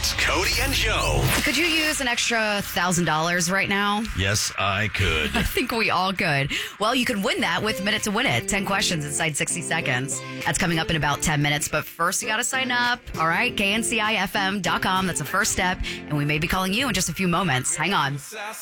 It's Cody and Joe. Could you use an extra $1,000 right now? Yes, I could. I think we all could. Well, you can win that with Minute to Win It. 10 questions inside 60 seconds. That's coming up in about 10 minutes. But first, you got to sign up. All right, kncifm.com. That's the first step. And we may be calling you in just a few moments. Hang on.